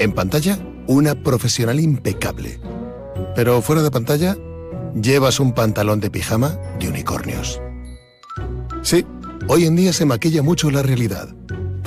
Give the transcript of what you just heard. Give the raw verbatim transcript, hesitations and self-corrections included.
En pantalla, una profesional impecable. Pero fuera de pantalla, llevas un pantalón de pijama de unicornios. Sí, hoy en día se maquilla mucho la realidad.